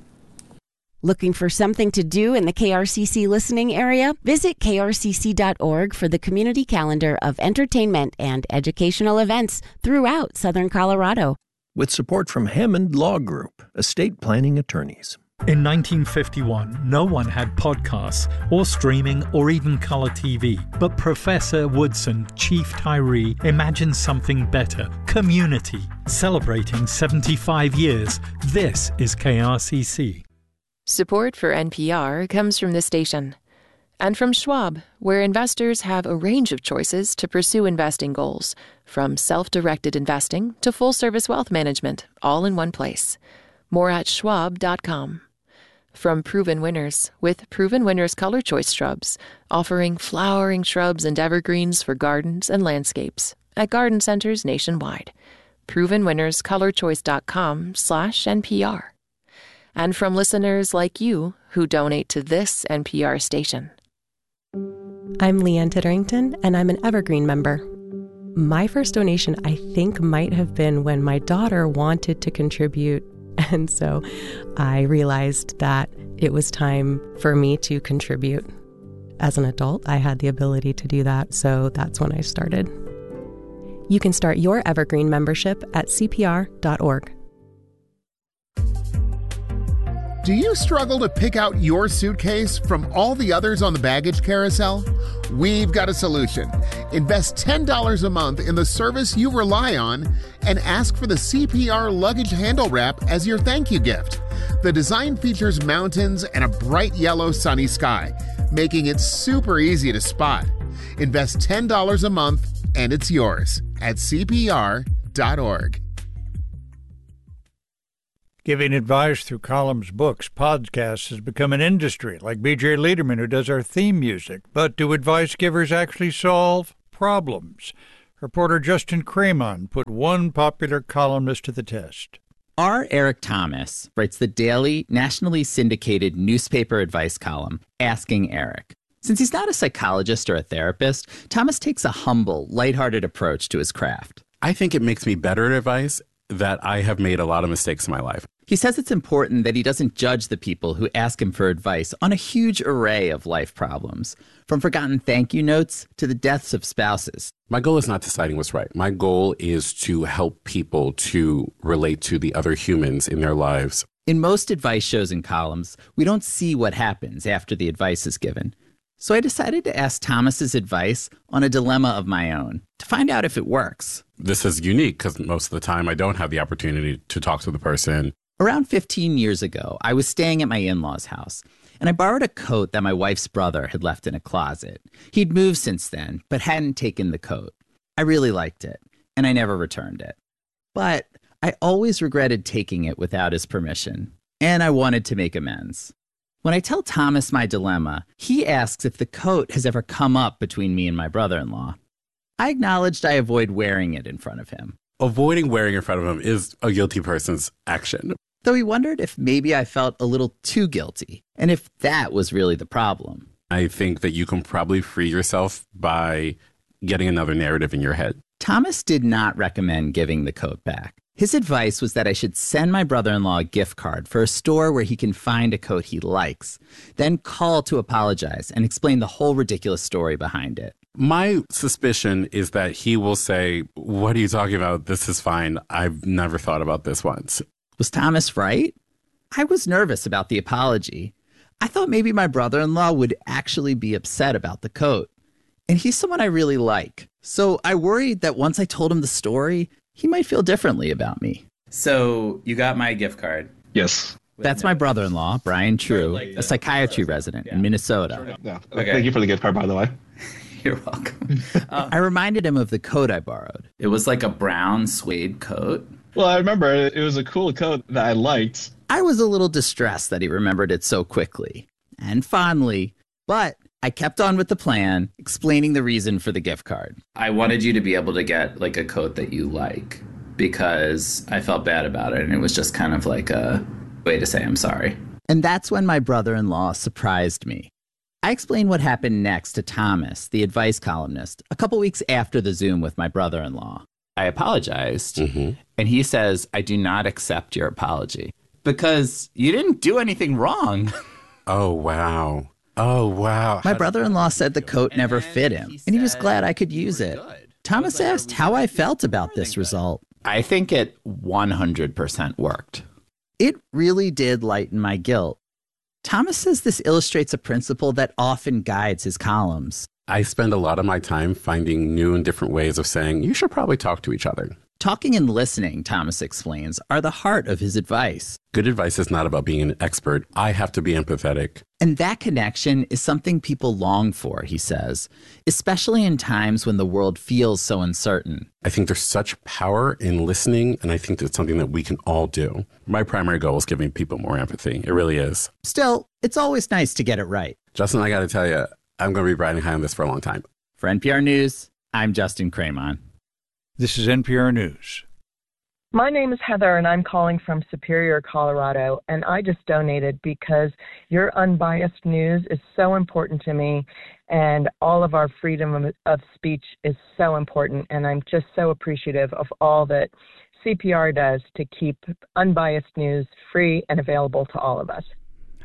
Looking for something to do in the K R C C listening area? Visit K R C C dot org for the community calendar of entertainment and educational events throughout Southern Colorado. With support from Hammond Law Group, estate planning attorneys. In nineteen fifty-one, no one had podcasts or streaming or even color T V. But Professor Woodson, Chief Tyree, imagined something better. Community. Celebrating seventy-five years. This is K R C C. Support for N P R comes from this station. And from Schwab, where investors have a range of choices to pursue investing goals, from self-directed investing to full-service wealth management, all in one place. More at schwab dot com. From Proven Winners, with Proven Winners Color Choice Shrubs, offering flowering shrubs and evergreens for gardens and landscapes at garden centers nationwide. proven winners color choice dot com slash N P R. And from listeners like you who donate to this N P R station. I'm Leanne Titterington, and I'm an Evergreen member. My first donation, I think, might have been when my daughter wanted to contribute. And so I realized that it was time for me to contribute. as an adult, I had the ability to do that, so that's when I started. You can start your Evergreen membership at C P R dot org. Do you struggle to pick out your suitcase from all the others on the baggage carousel? We've got a solution. Invest ten dollars a month in the service you rely on and ask for the C P R luggage handle wrap as your thank you gift. The design features mountains and a bright yellow sunny sky, making it super easy to spot. Invest ten dollars a month and it's yours at C P R dot org. Giving advice through columns, books, podcasts has become an industry, like B J Liederman, who does our theme music. But do advice givers actually solve problems? Reporter Justin Cremon put one popular columnist to the test. R. Eric Thomas writes the daily, nationally syndicated newspaper advice column, Asking Eric. Since he's not a psychologist or a therapist, Thomas takes a humble, lighthearted approach to his craft. I think it makes me better at advice that I have made a lot of mistakes in my life. He says it's important that he doesn't judge the people who ask him for advice on a huge array of life problems, from forgotten thank you notes to the deaths of spouses. My goal is not deciding what's right. My goal is to help people to relate to the other humans in their lives. In most advice shows and columns, we don't see what happens after the advice is given. So I decided to ask Thomas's advice on a dilemma of my own to find out if it works. This is unique because most of the time I don't have the opportunity to talk to the person. Around fifteen years ago, I was staying at my in-laws' house, and I borrowed a coat that my wife's brother had left in a closet. He'd moved since then, but hadn't taken the coat. I really liked it, and I never returned it. But I always regretted taking it without his permission, and I wanted to make amends. When I tell Thomas my dilemma, he asks if the coat has ever come up between me and my brother-in-law. I acknowledged I avoid wearing it in front of him. Avoiding wearing in front of him is a guilty person's action. Though he wondered if maybe I felt a little too guilty, and if that was really the problem. I think that you can probably free yourself by getting another narrative in your head. Thomas did not recommend giving the coat back. His advice was that I should send my brother-in-law a gift card for a store where he can find a coat he likes, then call to apologize and explain the whole ridiculous story behind it. My suspicion is that he will say, "What are you talking about? This is fine. I've never thought about this once." Was Thomas right? I was nervous about the apology. I thought maybe my brother-in-law would actually be upset about the coat. And he's someone I really like. So I worried that once I told him the story, he might feel differently about me. So you got my gift card? Yes. That's my brother-in-law, Brian True, a psychiatry resident in Minnesota. Yeah. Okay. Thank you for the gift card, by the way. You're welcome. uh, I reminded him of the coat I borrowed. It was like a brown suede coat. Well, I remember it was a cool coat that I liked. I was a little distressed that he remembered it so quickly and fondly, but I kept on with the plan, explaining the reason for the gift card. I wanted you to be able to get like a coat that you like because I felt bad about it, and it was just kind of like a way to say I'm sorry. And that's when my brother-in-law surprised me. I explained what happened next to Thomas, the advice columnist, a couple weeks after the Zoom with my brother-in-law. I apologized, mm-hmm. and he says, I do not accept your apology because you didn't do anything wrong. Oh, wow. Oh, wow. My brother-in-law said the coat never fit him, and he was glad I could use it. Thomas asked how I felt about this result. I think it one hundred percent worked. It really did lighten my guilt. Thomas says this illustrates a principle that often guides his columns. I spend a lot of my time finding new and different ways of saying, you should probably talk to each other. Talking and listening, Thomas explains, are the heart of his advice. Good advice is not about being an expert. I have to be empathetic. And that connection is something people long for, he says, especially in times when the world feels so uncertain. I think there's such power in listening, and I think that's something that we can all do. My primary goal is giving people more empathy. It really is. Still, it's always nice to get it right. Justin, I got to tell you, I'm going to be riding high on this for a long time. For N P R News, I'm Justin Cremon. This is N P R News. My name is Heather, and I'm calling from Superior, Colorado, and I just donated because your unbiased news is so important to me, and all of our freedom of, of speech is so important, and I'm just so appreciative of all that C P R does to keep unbiased news free and available to all of us.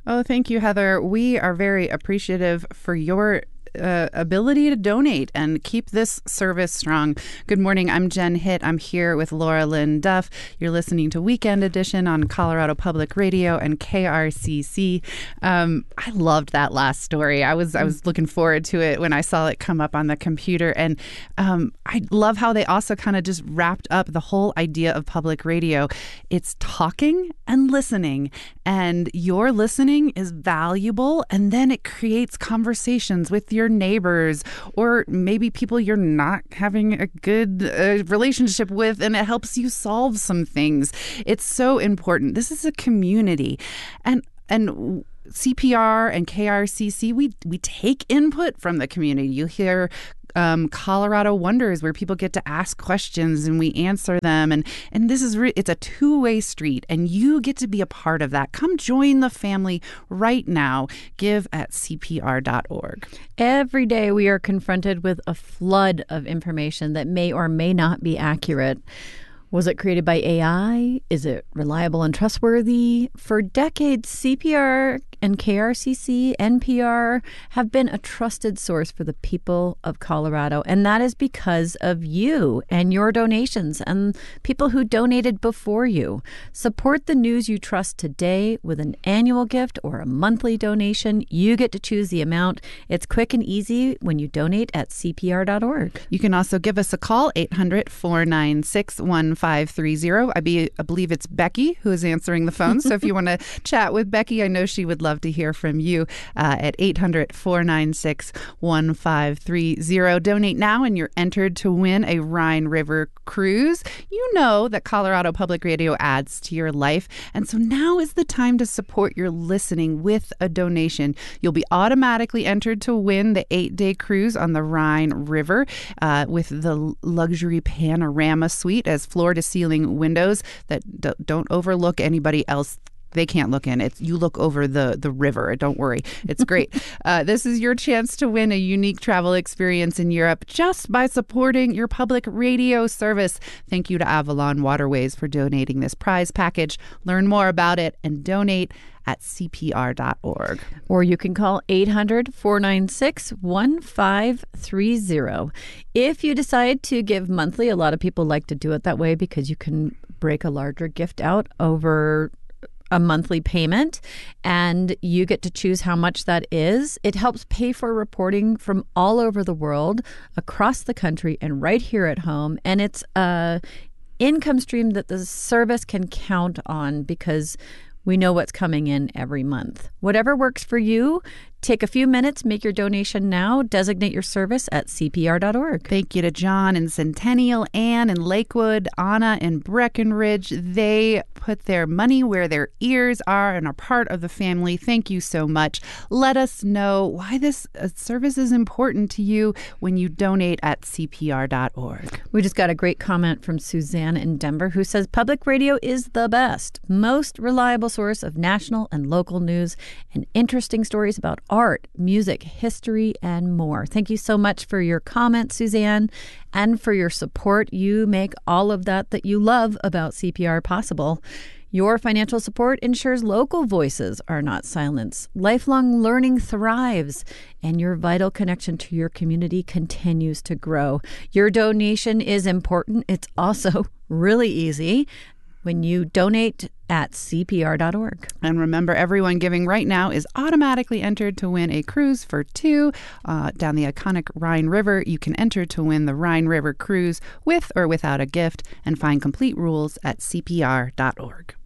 Oh, thank you, Heather. We are very appreciative for your Uh, ability to donate and keep this service strong. Good morning. I'm Jen Hitt. I'm here with Laura Lynn Duff. You're listening to Weekend Edition on Colorado Public Radio and K R C C. Um, I loved that last story. I was I was looking forward to it when I saw it come up on the computer. And um, I love how they also kind of just wrapped up the whole idea of public radio. It's talking and listening, and your listening is valuable, and then it creates conversations with your neighbors or maybe people you're not having a good uh, relationship with, and it helps you solve some things. It's so important. This is a community, and and C P R and K R C C, we we take input from the community. You hear Um, Colorado Wonders, where people get to ask questions and we answer them. And, and this is, re- it's a two-way street, and you get to be a part of that. Come join the family right now. Give at C P R dot org. Every day we are confronted with a flood of information that may or may not be accurate. Was it created by A I? Is it reliable and trustworthy? For decades, C P R and K R C C, N P R have been a trusted source for the people of Colorado. And that is because of you and your donations and people who donated before you. Support the news you trust today with an annual gift or a monthly donation. You get to choose the amount. It's quick and easy when you donate at C P R dot org. You can also give us a call, eight hundred, four nine six, one five three zero. I, be, I believe it's Becky who is answering the phone. So if you want to chat with Becky, I know she would love to hear from you uh, at eight hundred, four nine six, one five three zero. Donate now and you're entered to win a Rhine River cruise. You know that Colorado Public Radio adds to your life, and so now is the time to support your listening with a donation. You'll be automatically entered to win the eight-day cruise on the Rhine River uh, with the luxury panorama suite as floor-to-ceiling windows that d- don't overlook anybody else. They can't look in. It's you look over the, the river. Don't worry. It's great. uh, this is your chance to win a unique travel experience in Europe just by supporting your public radio service. Thank you to Avalon Waterways for donating this prize package. Learn more about it and donate at C P R dot org. Or you can call eight hundred, four nine six, one five three zero. If you decide to give monthly, a lot of people like to do it that way because you can break a larger gift out over a monthly payment, and you get to choose how much that is. It helps pay for reporting from all over the world, across the country, and right here at home. And it's a income stream that the service can count on because we know what's coming in every month. Whatever works for you, take a few minutes, make your donation now, designate your service at C P R dot org. Thank you to John in Centennial, Ann in Lakewood, Anna in Breckenridge. They put their money where their ears are and are part of the family. Thank you so much. Let us know why this service is important to you when you donate at C P R dot org. We just got a great comment from Suzanne in Denver who says public radio is the best, most reliable source of national and local news and interesting stories about art, music, history, and more. Thank you so much for your comment, Suzanne, and for your support. You make all of that that you love about C P R possible. Your financial support ensures local voices are not silenced. Lifelong learning thrives, and your vital connection to your community continues to grow. Your donation is important. It's also really easy when you donate at C P R dot org. And remember, everyone giving right now is automatically entered to win a cruise for two uh, down the iconic Rhine River. You can enter to win the Rhine River cruise with or without a gift, and find complete rules at C P R dot org.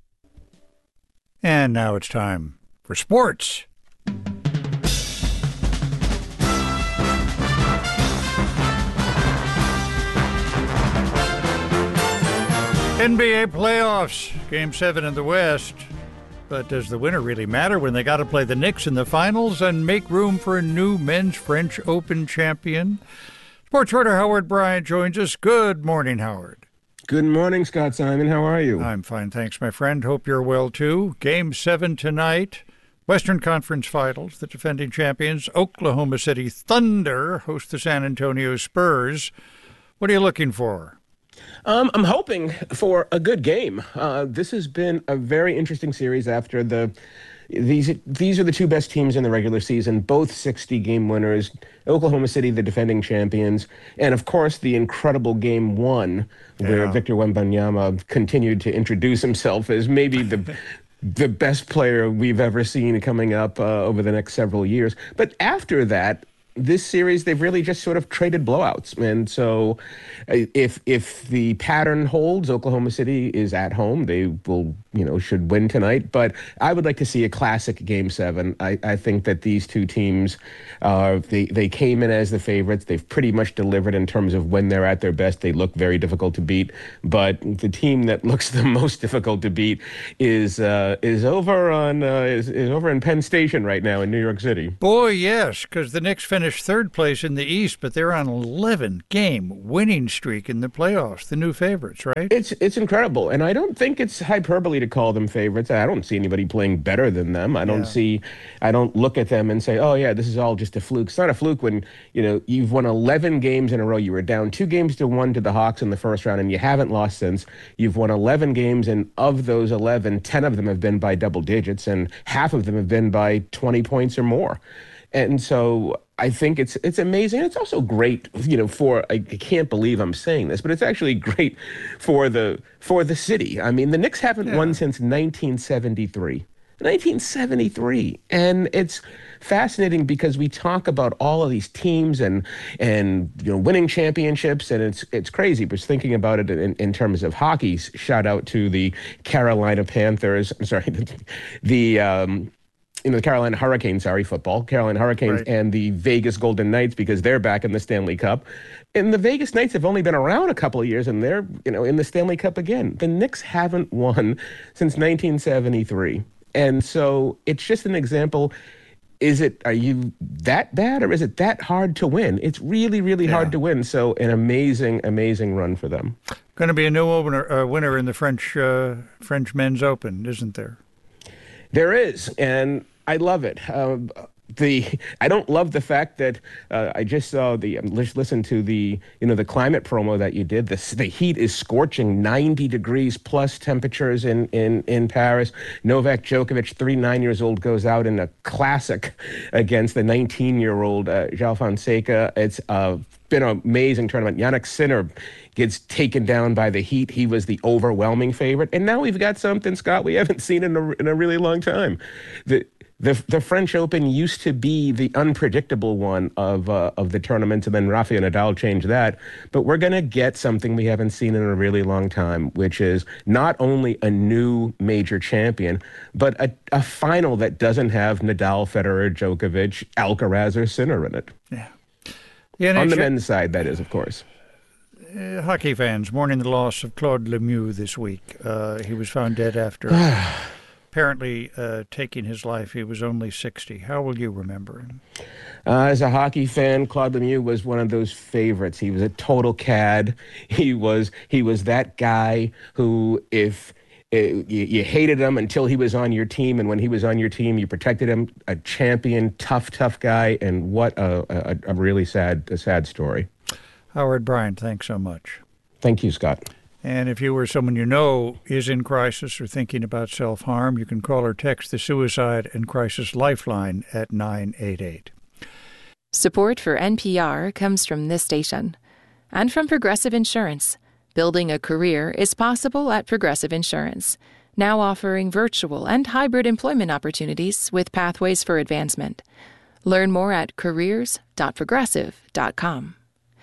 And now it's time for sports. N B A playoffs, Game seven in the West. But does the winner really matter when they got to play the Knicks in the finals and make room for a new men's French Open champion? Sports writer Howard Bryant joins us. Good morning, Howard. Good morning, Scott Simon. How are you? I'm fine, thanks, my friend. Hope you're well, too. Game seven tonight. Western Conference Finals. The defending champions, Oklahoma City Thunder, host the San Antonio Spurs. What are you looking for? Um, I'm hoping for a good game. Uh, this has been a very interesting series after the these these are the two best teams in the regular season, both sixty-game winners. Oklahoma City, the defending champions, and of course the incredible Game One, where Yeah. Victor Wembanyama continued to introduce himself as maybe the the best player we've ever seen coming up uh, over the next several years. But after that, this series, they've really just sort of traded blowouts. And so uh, if if the pattern holds, Oklahoma City is at home. They will, you know, should win tonight. But I would like to see a classic Game seven. I, I think that these two teams, uh, they, they came in as the favorites. They've pretty much delivered in terms of when they're at their best. They look very difficult to beat. But the team that looks the most difficult to beat is uh, is over on uh, is, is over in Penn Station right now in New York City. Boy, yes, because the Knicks finished third place in the East, but they're on an eleven-game winning streak in the playoffs, the new favorites, right? It's it's incredible, and I don't think it's hyperbole to call them favorites. I don't see anybody playing better than them. I don't Yeah. see, I don't look at them and say, oh yeah, this is all just a fluke. It's not a fluke when, you know, you've won eleven games in a row. You were down two games to one to the Hawks in the first round, and you haven't lost since. You've won eleven games, and of those eleven, ten of them have been by double digits, and half of them have been by twenty points or more. And so I think it's it's amazing. It's also great, you know, for I can't believe I'm saying this, but it's actually great for the for the city. I mean, the Knicks haven't Yeah. won since nineteen seventy-three. nineteen seventy-three. And it's fascinating because we talk about all of these teams and and you know winning championships, and it's it's crazy. But thinking about it in, in terms of hockey, shout out to the Carolina Panthers. I'm sorry, the, the um you know, the Carolina Hurricanes, sorry, football, Carolina Hurricanes Right. and the Vegas Golden Knights, because they're back in the Stanley Cup. And the Vegas Knights have only been around a couple of years, and they're, you know, in the Stanley Cup again. The Knicks haven't won since nineteen seventy-three. And so it's just an example. Is it, are you that bad, or is it that hard to win? It's really, really Yeah. hard to win. So an amazing, amazing run for them. Going to be a new opener, uh, winner in the French uh, French Men's Open, isn't there? There is, and I love it. Um, the I don't love the fact that uh, I just saw the um, lis- listen to the you know the climate promo that you did. The the heat is scorching, ninety degrees plus temperatures in in in Paris. Novak Djokovic, thirty-nine years old, goes out in a classic against the nineteen-year-old uh, João Fonseca. It's uh, been an amazing tournament. Jannik Sinner gets taken down by the heat. He was the overwhelming favorite, and now we've got something, Scott, we haven't seen in a in a really long time. The The the French Open used to be the unpredictable one of uh, of the tournament, and then Rafael Nadal changed that. But we're going to get something we haven't seen in a really long time, which is not only a new major champion, but a, a final that doesn't have Nadal, Federer, Djokovic, Alcaraz, or Sinner in it. Yeah. Yeah, On the H- men's side, that is, of course. Uh, hockey fans mourning the loss of Claude Lemieux this week. Uh, he was found dead after apparently uh, taking his life. He was only sixty. How will you remember him? Uh, as a hockey fan, Claude Lemieux was one of those favorites. He was a total cad. He was he was that guy who, if uh, you, you hated him until he was on your team, and when he was on your team, you protected him. A champion, tough, tough guy, and what a, a, a really sad, a sad story. Howard Bryant, thanks so much. Thank you, Scott. And if you or someone you know is in crisis or thinking about self-harm, you can call or text the Suicide and Crisis Lifeline at nine eight eight. Support for N P R comes from this station and from Progressive Insurance. Building a career is possible at Progressive Insurance, now offering virtual and hybrid employment opportunities with pathways for advancement. Learn more at careers dot progressive dot com.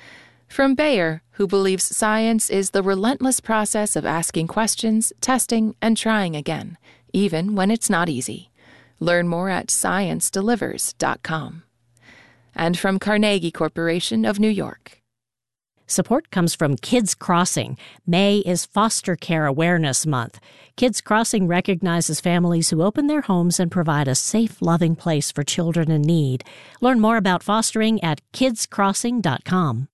From Bayer, who believes science is the relentless process of asking questions, testing, and trying again, even when it's not easy. Learn more at science delivers dot com. And from Carnegie Corporation of New York. Support comes from Kids Crossing. May is Foster Care Awareness Month. Kids Crossing recognizes families who open their homes and provide a safe, loving place for children in need. Learn more about fostering at kids crossing dot com.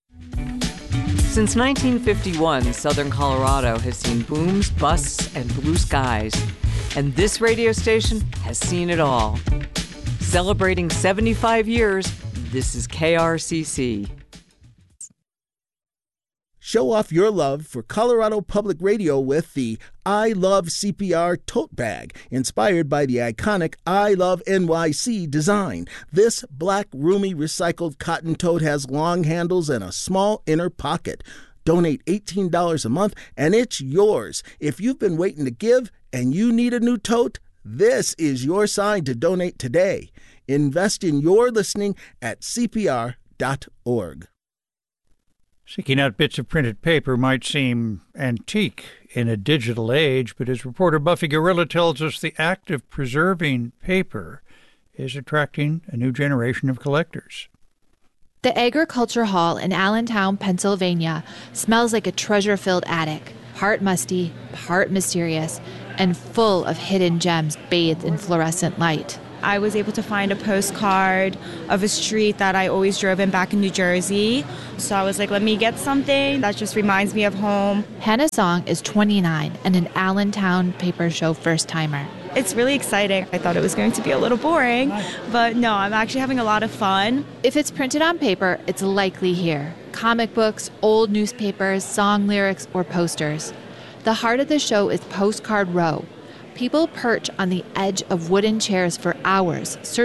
Since nineteen fifty-one, Southern Colorado has seen booms, busts, and blue skies. And this radio station has seen it all. Celebrating seventy-five years, this is K R C C. Show off your love for Colorado Public Radio with the I Love C P R tote bag, inspired by the iconic I Love N Y C design. This black, roomy, recycled cotton tote has long handles and a small inner pocket. Donate eighteen dollars a month, and it's yours. If you've been waiting to give and you need a new tote, this is your sign to donate today. Invest in your listening at C P R dot org. Seeking out bits of printed paper might seem antique in a digital age, but as reporter Buffy Gorilla tells us, the act of preserving paper is attracting a new generation of collectors. The Agriculture Hall in Allentown, Pennsylvania smells like a treasure-filled attic, part musty, part mysterious, and full of hidden gems bathed in fluorescent light. I was able to find a postcard of a street that I always drove in back in New Jersey. So I was like, let me get something that just reminds me of home. Hannah Song is twenty-nine and an Allentown Paper Show first-timer. It's really exciting. I thought it was going to be a little boring, but no, I'm actually having a lot of fun. If it's printed on paper, it's likely here. Comic books, old newspapers, song lyrics, or posters. The heart of the show is Postcard Row. People perch on the edge of wooden chairs for hours, searching